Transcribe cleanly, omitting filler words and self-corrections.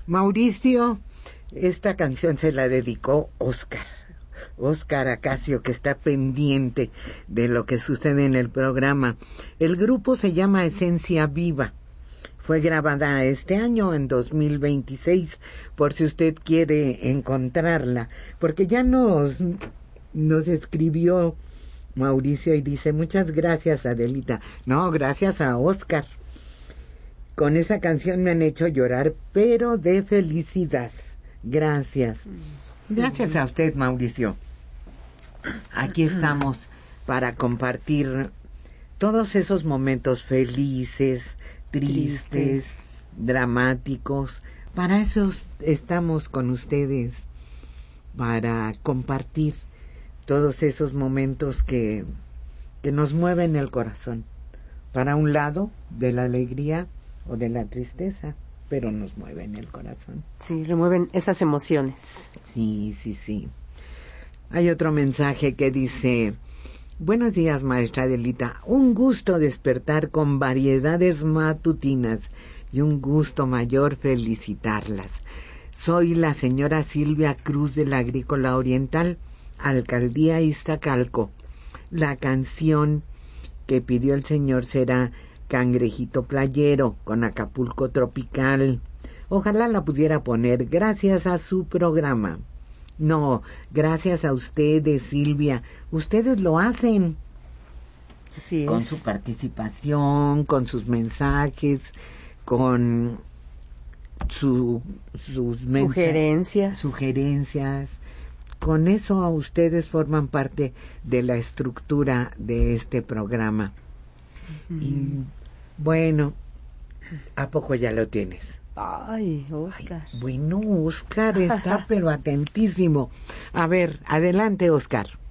Mauricio, esta canción se la dedicó Oscar Acacio, que está pendiente de lo que sucede en el programa. El grupo se llama Esencia Viva. Fue grabada este año, en 2026, por si usted quiere encontrarla, porque ya nos escribió Mauricio y dice: muchas gracias, Adelita. No, gracias a Oscar. Con esa canción me han hecho llorar, pero de felicidad. Gracias. Gracias a usted, Mauricio. Aquí estamos para compartir todos esos momentos felices, tristes, dramáticos. Para eso estamos con ustedes, para compartir todos esos momentos que nos mueven el corazón, para un lado de la alegría o de la tristeza, pero nos mueven el corazón. Sí, remueven esas emociones. Sí. Hay otro mensaje que dice: buenos días, maestra Adelita. Un gusto despertar con variedades matutinas y un gusto mayor felicitarlas. Soy la señora Silvia Cruz de la Agrícola Oriental, Alcaldía Iztacalco. La canción que pidió el señor será Cangrejito Playero, con Acapulco Tropical. Ojalá la pudiera poner, gracias a su programa. No, gracias a ustedes, Silvia. Ustedes lo hacen. Así es. Con su participación, con sus mensajes, con sus sugerencias. Con eso ustedes forman parte de la estructura de este programa. Y bueno, ¿a poco ya lo tienes? Ay, Oscar. Ay, bueno, Oscar está pero atentísimo. A ver, adelante, Oscar.